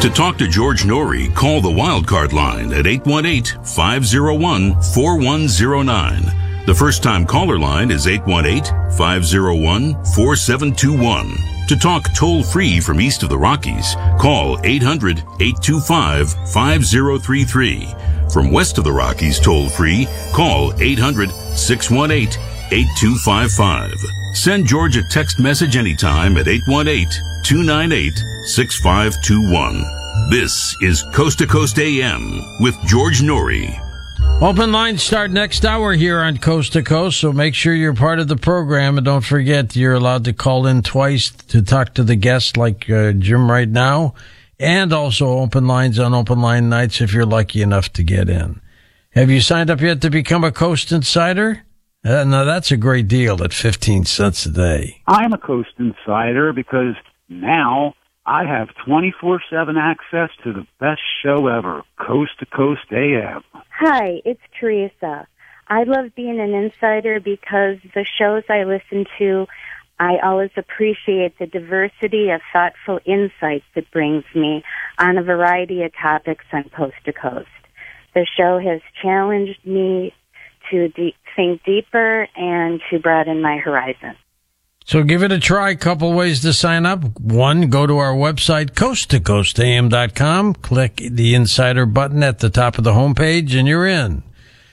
To talk to George Norrie, call the Wildcard line at 818-501-4109. The first-time caller line is 818-501-4721. To talk toll-free from east of the Rockies, call 800-825-5033. From west of the Rockies toll-free, call 800-618-8255. Send George a text message anytime at 818-298-6521. This is Coast to Coast AM with George Norrie. Open lines start next hour here on Coast to Coast, so make sure you're part of the program. And don't forget, you're allowed to call in twice to talk to the guest like Jim right now. And also open lines on open line nights if you're lucky enough to get in. Have you signed up yet to become a Coast Insider? Now, that's a great deal at 15 cents a day. I'm a Coast Insider because now I have 24/7 access to the best show ever, Coast to Coast AM. Hi, it's Teresa. I love being an insider because the shows I listen to, I always appreciate the diversity of thoughtful insights it brings me on a variety of topics on Coast to Coast. The show has challenged me to think deeper and to broaden my horizon. So give it a try. Couple ways to sign up. One, go to our website, coasttocoastam.com. Click the Insider button at the top of the homepage, and you're in.